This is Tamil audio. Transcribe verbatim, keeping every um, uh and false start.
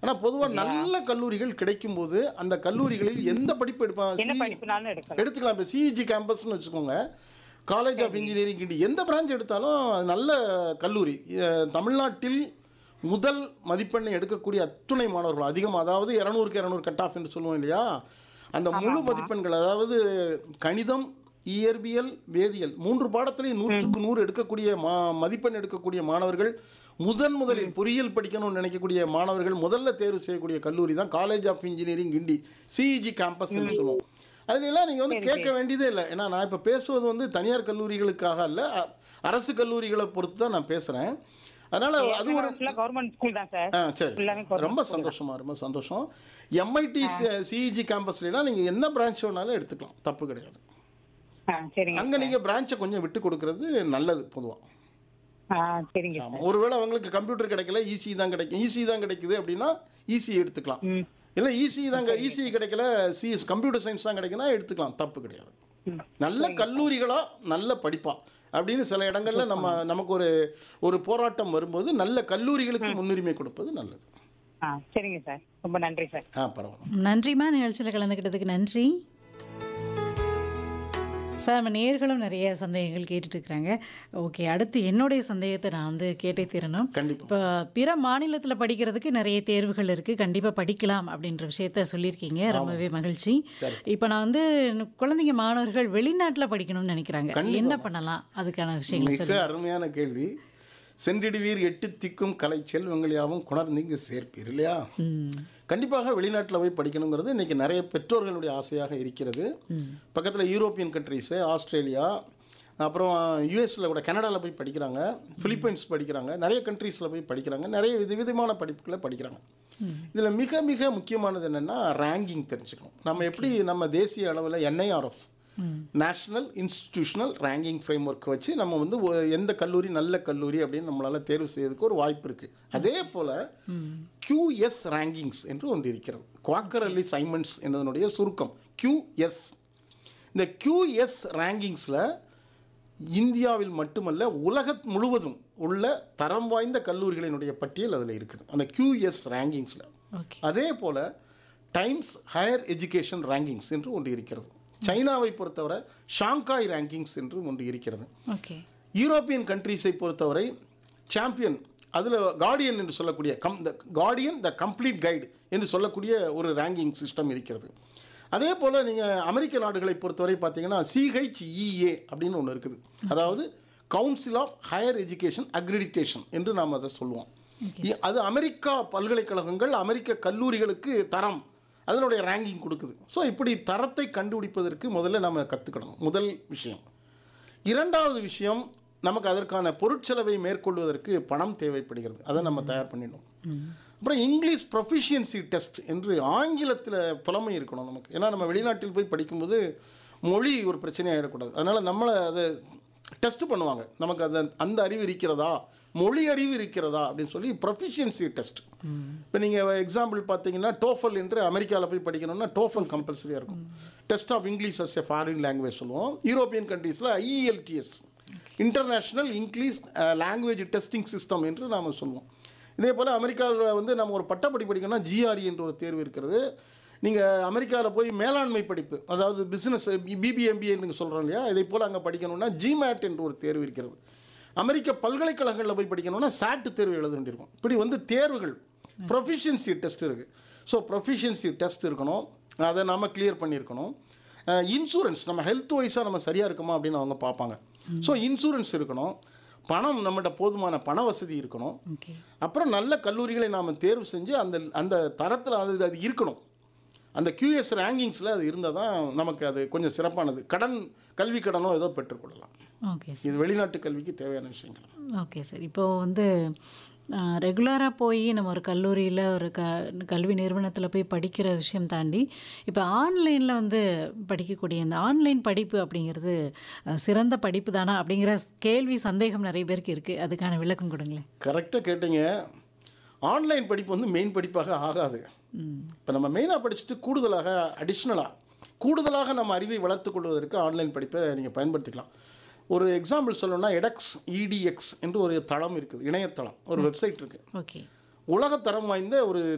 ஆனால் பொதுவாக அப்படியா? நல்ல கல்லூரிகள் கிடைக்கும்போது அந்த கல்லூரிகளில் எந்த படிப்பு எடுப்பாங்க என்ன சி படிப்புனாலும் எடுக்கலாம். எடுத்துக்கலாம். இப்போ சிஇஜி கேம்பஸ்னு வச்சுக்கோங்க, காலேஜ் ஆஃப் சரி. இன்ஜினியரிங் கிண்டி எந்த பிரான்ச் எடுத்தாலும் அது நல்ல கல்லூரி. அஹ், தமிழ்நாட்டில் முதல் மதிப்பெண்ணை எடுக்கக்கூடிய அத்துணை மாணவர்கள் அதிகம், அதாவது இரநூறுக்கு இரநூறு கட் ஆஃப் என்று சொல்லுவோம் இல்லையா, அந்த ஆமா, முழு ஆமா. மதிப்பெண்கள், அதாவது கணிதம், இயற்பியல், வேதியியல் மூன்று பாடத்திலையும் நூற்றுக்கு நூறு எடுக்கக்கூடிய மா மதிப்பெண் எடுக்கக்கூடிய மாணவர்கள், முதன் முதலில் பொறியியல் படிக்கணும்னு நினைக்கக்கூடிய மாணவர்கள் முதல்ல தேர்வு செய்யக்கூடிய கல்லூரி தான் college of engineering Guindy, CEG campus என்று சொல்லுவோம். அதுலாம் நீங்கள் வந்து சரி, கேட்க சரி. வேண்டியதே இல்லை. ஏன்னா நான் இப்போ பேசுவது வந்து தனியார் கல்லூரிகளுக்காக அல்ல, அ- அரசு கல்லூரிகளை பொறுத்து தான் நான் பேசுகிறேன். அதனால் அது ஒரு கவர்மெண்ட் ஸ்கூல் தான் சார். ஆ சரி, எல்லாமே government ரொம்ப school தான். சந்தோஷமா ரொம்ப சந்தோஷம். எம்ஐடி சிஇஜி கேம்பஸ்லாம் நீங்கள் என்ன பிரான்ச் வேணாலும் எடுத்துக்கலாம், தப்பு கிடையாது. ஆ, சரிங்க அங்கே சார். நீங்கள் பிரான்ச்சை கொஞ்சம் விட்டு கொடுக்கறது நல்லது பொதுவாக. ஆ, சரிங்க ஆமாம், சார். ஒருவேளை அவங்களுக்கு கம்ப்யூட்டர் கிடைக்கல, ஈசி தான் கிடைக்கும், ஈசி தான் கிடைக்குது அப்படின்னா ஈசி எடுத்துக்கலாம். ம். இல்லை ஈசி தான் ஈசி கிடைக்கல, சிஎஸ் கம்ப்யூட்டர் சயின்ஸ் தான் கிடைக்குன்னா எடுத்துக்கலாம், தப்பு கிடையாது. ம். நல்ல கல்லூரிகளா நல்ல படிப்பா அப்படின்னு சில இடங்கள்ல நம்ம நமக்கு ஒரு ஒரு போராட்டம் வரும்போது நல்ல கல்லூரிகளுக்கு முன்னுரிமை கொடுப்பது நல்லது. ஆ, சரிங்க சார். ரொம்ப நன்றி சார். ஆ பரவாயில்ல. நன்றிம்மா, நிகழ்ச்சியில் கலந்துக்கிட்டதுக்கு நன்றி. சார், நம்ம நேர்களும் நிறைய சந்தேகங்கள் கேட்டுட்டு இருக்கிறாங்க. ஓகே, அடுத்து என்னுடைய சந்தேகத்தை நான் வந்து கேட்டே தீரணும். கண்டிப்பா. இப்போ பிற மாநிலத்தில் படிக்கிறதுக்கு நிறைய தேர்வுகள் இருக்குது, கண்டிப்பாக படிக்கலாம் அப்படின்ற விஷயத்த சொல்லியிருக்கீங்க, ரொம்பவே மகிழ்ச்சி. சரி. இப்போ நான் வந்து குழந்தைங்க மாணவர்கள் வெளிநாட்டில் படிக்கணும்னு நினைக்கிறாங்க, கண்டிப்பா. என்ன பண்ணலாம், அதுக்கான விஷயங்கள் மிக சொல்லுங்க. அருமையான கேள்வி. சென்றிடுவீர் எட்டு திக்கும் கலை செல்வங்கள் யாவும் குணர்ந்தீங்க சேர்ப்பீர் இல்லையா. ம் கண்டிப்பாக வெளிநாட்டில் போய் படிக்கணுங்கிறது இன்றைக்கி நிறைய பெற்றோர்களுடைய ஆசையாக இருக்கிறது. பக்கத்தில் யூரோப்பியன் கண்ட்ரீஸு, ஆஸ்திரேலியா, அப்புறம் யூஎஸில் கூட, கனடாவில் போய் படிக்கிறாங்க, பிலிப்பைன்ஸ் படிக்கிறாங்க, நிறைய கண்ட்ரீஸில் போய் படிக்கிறாங்க, நிறைய வித விதமான படிப்புகளை படிக்கிறாங்க. இதில் மிக மிக முக்கியமானது என்னென்னா ரேங்கிங் தெரிஞ்சுக்கணும். நம்ம எப்படி நம்ம தேசிய அளவில் NIRF, national institutional ranking frame work வச்சு நம்ம வந்து ஒ- எந்த கல்லூரி நல்ல கல்லூரி அப்படின்னு நம்மளால் தேர்வு செய்யறதுக்கு ஒரு வாய்ப்பு இருக்குது. அதே போல் கியூஎஸ் ரேங்கிங்ஸ் என்று ஒன்று இருக்கிறது. குவாக்கர் அல்லி சைமன்ஸ் என்பதனுடைய சுருக்கம் கியூஎஸ். இந்த கியூஎஸ் ரேங்கிங்ஸில் இந்தியாவில் மட்டுமல்ல உலக முழுவதும் உள்ள தரம் வாய்ந்த கல்லூரிகளினுடைய பட்டியல் அதில் இருக்குது, அந்த கியூஎஸ் ரேங்கிங்ஸில். ஓகே. அதே போல் டைம்ஸ் ஹையர் எஜுகேஷன் ரேங்கிங்ஸ் என்று ஒன்று இருக்கிறது. சைனாவை பொறுத்தவரை ஷாங்காய் ரேங்கிங்ஸ் என்று ஒன்று இருக்கிறது. ஓகே. யூரோப்பியன் கண்ட்ரீஸை பொறுத்தவரை சாம்பியன், அதில் கார்டியன் என்று சொல்லக்கூடிய come the Guardian the complete guide என்று சொல்லக்கூடிய ஒரு ரேங்கிங் சிஸ்டம் இருக்கிறது. அதே போல் நீங்கள் அமெரிக்க நாடுகளை பொறுத்தவரை பார்த்தீங்கன்னா சிஹெச்இஏ அப்படின்னு ஒன்று இருக்குது, அதாவது council of higher education accreditation என்று நாம் அதை சொல்லுவோம். இ- அது அமெரிக்கா பல்கலைக்கழகங்கள், அமெரிக்க கல்லூரிகளுக்கு தரம், அதனுடைய ரேங்கிங் கொடுக்குது. ஸோ இப்படி தரத்தை கண்டுபிடிப்பதற்கு முதல்ல நம்ம கற்றுக்கணும், முதல் விஷயம். இரண்டாவது விஷயம், நமக்கு அதற்கான பொருட்செலவை மேற்கொள்வதற்கு பணம் தேவைப்படுகிறது, அதை நம்ம தயார் பண்ணிடணும். அப்புறம் இங்கிலீஷ் ப்ரொஃபிஷியன்சி டெஸ்ட் என்று ஆங்கிலத்தில் புலமை இருக்கணும் நமக்கு. ஏன்னா நம்ம வெளிநாட்டில் போய் படிக்கும்போது மொழி ஒரு பிரச்சனையாகிடக்கூடாது. அதனால் நம்மளை அதை டெஸ்ட் பண்ணுவாங்க, நமக்கு அது அந்த அறிவு இருக்கிறதா, மொழி அறிவு இருக்கிறதா அப்படின்னு சொல்லி ப்ரொஃபிஷியன்சி டெஸ்ட். இப்போ நீங்கள் எக்ஸாம்பிள் பார்த்தீங்கன்னா டோஃபல் என்று அமெரிக்காவில் போய் படிக்கணும்னா டோஃபல் கம்பல்சரியாக இருக்கும். Test of English as a foreign language சொல்லுவோம். யூரோப்பியன் கண்ட்ரீஸில் IELTS, international English language testing system என்று நாம் சொல்லுவோம். இதே போல் அமெரிக்காவில் வந்து நம்ம ஒரு பட்டப்படி படிக்கணும்னா ஜிஆர்இ என்ற ஒரு தேர்வு இருக்கிறது. நீங்கள் அமெரிக்காவில் போய் மேலாண்மை படிப்பு, அதாவது பிஸ்னஸ் பிபிஎம்பிஏ நீங்கள் சொல்கிறோம் இல்லையா, இதே போல் அங்கே படிக்கணும்னா ஜிமேட் என்ற ஒரு தேர்வு இருக்கிறது. அமெரிக்க பல்கலைக்கழகங்களில் போய் படிக்கணும்னா சாட் தேர்வு எழுத வேண்டியிருக்கும். இப்படி வந்து தேர்வுகள், ப்ரொஃபிஷியன்சி டெஸ்ட் இருக்குது. ஸோ ப்ரொஃபிஷியன்சி டெஸ்ட் இருக்கணும், அதை நம்ம கிளியர் பண்ணியிருக்கணும். இன்சூரன்ஸ், நம்ம ஹெல்த் வைஸாக நம்ம சரியாக இருக்குமா அப்படின்னு அவங்க பார்ப்பாங்க. ஸோ இன்சூரன்ஸ் இருக்கணும், பணம் நம்மகிட்ட போதுமான பண வசதி இருக்கணும். ஓகே. அப்புறம் நல்ல கல்லூரிகளை நாம் தேர்வு செஞ்சு அந்த அந்த தரத்தில் அது அது இருக்கணும். அந்த கியூஎஸ் ரேங்கிங்ஸில் அது இருந்தால் தான் நமக்கு அது கொஞ்சம் சிறப்பானது. கடன், கல்வி கடனோ ஏதோ பெற்றுக்கொள்ளலாம். Okay sir. இது வெளிநாட்டு கல்விக்கு தேவையான விஷயங்கள். Okay sir. இப்போது வந்து ரெகுலராக போய் நம்ம ஒரு கல்லூரியில் ஒரு க கல்வி நிறுவனத்தில் போய் படிக்கிற விஷயம் தாண்டி இப்போ ஆன்லைனில் வந்து படிக்கக்கூடிய இந்த ஆன்லைன் படிப்பு அப்படிங்கிறது அஹ், சிறந்த படிப்பு தானா அப்படிங்கிற கேள்வி, சந்தேகம் நிறைய பேருக்கு இருக்குது, அதுக்கான விளக்கம் கொடுங்களேன். கரெக்டாக கேட்டீங்க. ஆன்லைன் படிப்பு வந்து மெயின் படிப்பாக ஆகாது. இப்போ நம்ம மெயினாக படிச்சுட்டு கூடுதலாக அடிஷ்னலாக கூடுதலாக நம்ம அறிவை வளர்த்து கொள்வதற்கு ஆன்லைன் படிப்பை நீங்கள் பயன்படுத்திக்கலாம். ஒரு எக்ஸாம்பிள் சொல்லணும்னா எடெக்ஸ் இடிஎக்ஸ் என்று ஒரு தளம் இருக்குது, இணையதளம், ஒரு வெப்சைட் இருக்குது. ஓகே. உலகத்தரம் வாய்ந்த ஒரு